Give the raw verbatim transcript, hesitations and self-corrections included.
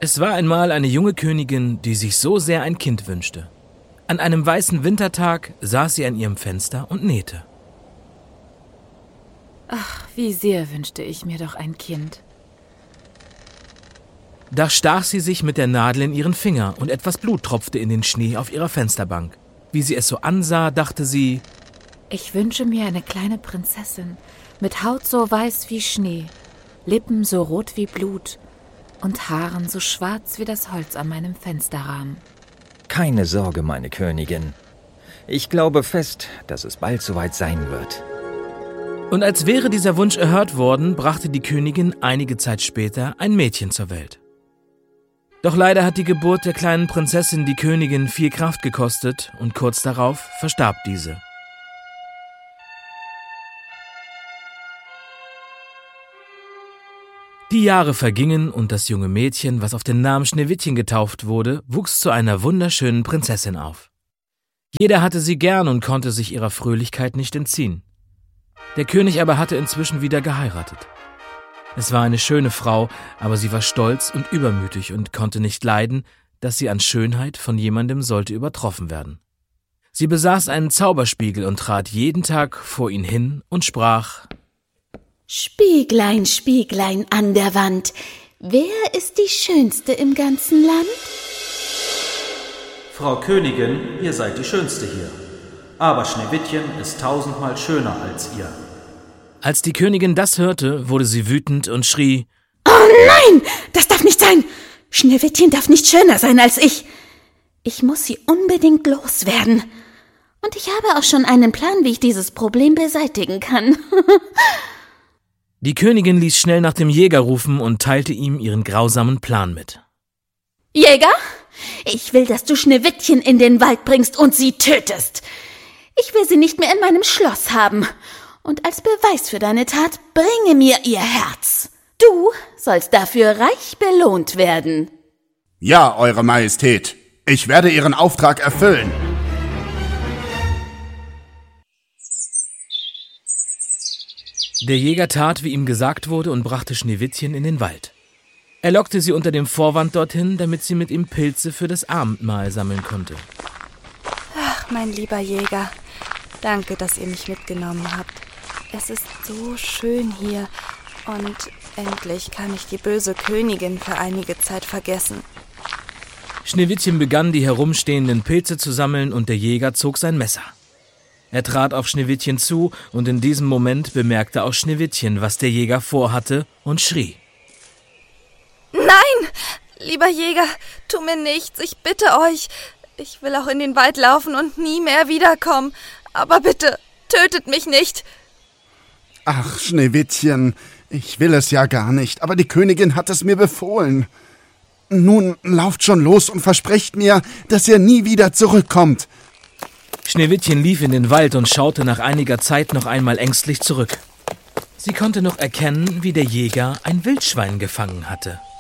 Es war einmal eine junge Königin, die sich so sehr ein Kind wünschte. An einem weißen Wintertag saß sie an ihrem Fenster und nähte. Ach, wie sehr wünschte ich mir doch ein Kind. Da stach sie sich mit der Nadel in ihren Finger und etwas Blut tropfte in den Schnee auf ihrer Fensterbank. Wie sie es so ansah, dachte sie: Ich wünsche mir eine kleine Prinzessin mit Haut so weiß wie Schnee, Lippen so rot wie Blut und Haaren so schwarz wie das Holz an meinem Fensterrahmen. Keine Sorge, meine Königin. Ich glaube fest, dass es bald soweit sein wird. Und als wäre dieser Wunsch erhört worden, brachte die Königin einige Zeit später ein Mädchen zur Welt. Doch leider hat die Geburt der kleinen Prinzessin die Königin viel Kraft gekostet und kurz darauf verstarb diese. Die Jahre vergingen und das junge Mädchen, was auf den Namen Schneewittchen getauft wurde, wuchs zu einer wunderschönen Prinzessin auf. Jeder hatte sie gern und konnte sich ihrer Fröhlichkeit nicht entziehen. Der König aber hatte inzwischen wieder geheiratet. Es war eine schöne Frau, aber sie war stolz und übermütig und konnte nicht leiden, dass sie an Schönheit von jemandem sollte übertroffen werden. Sie besaß einen Zauberspiegel und trat jeden Tag vor ihn hin und sprach: Spieglein, Spieglein an der Wand, wer ist die Schönste im ganzen Land? Frau Königin, ihr seid die Schönste hier. Aber Schneewittchen ist tausendmal schöner als ihr. Als die Königin das hörte, wurde sie wütend und schrie: Oh nein, das darf nicht sein! Schneewittchen darf nicht schöner sein als ich. Ich muss sie unbedingt loswerden. Und ich habe auch schon einen Plan, wie ich dieses Problem beseitigen kann. Die Königin ließ schnell nach dem Jäger rufen und teilte ihm ihren grausamen Plan mit. Jäger, ich will, dass du Schneewittchen in den Wald bringst und sie tötest. Ich will sie nicht mehr in meinem Schloss haben. Und als Beweis für deine Tat bringe mir ihr Herz. Du sollst dafür reich belohnt werden. Ja, Eure Majestät. Ich werde Ihren Auftrag erfüllen. Der Jäger tat, wie ihm gesagt wurde, und brachte Schneewittchen in den Wald. Er lockte sie unter dem Vorwand dorthin, damit sie mit ihm Pilze für das Abendmahl sammeln konnte. Ach, mein lieber Jäger, danke, dass ihr mich mitgenommen habt. Es ist so schön hier und endlich kann ich die böse Königin für einige Zeit vergessen. Schneewittchen begann, die herumstehenden Pilze zu sammeln, und der Jäger zog sein Messer. Er trat auf Schneewittchen zu, und in diesem Moment bemerkte auch Schneewittchen, was der Jäger vorhatte, und schrie: Nein, lieber Jäger, tu mir nichts, ich bitte euch. Ich will auch in den Wald laufen und nie mehr wiederkommen. Aber bitte, tötet mich nicht. Ach, Schneewittchen, ich will es ja gar nicht, aber die Königin hat es mir befohlen. Nun lauft schon los und versprecht mir, dass ihr nie wieder zurückkommt. Schneewittchen lief in den Wald und schaute nach einiger Zeit noch einmal ängstlich zurück. Sie konnte noch erkennen, wie der Jäger ein Wildschwein gefangen hatte.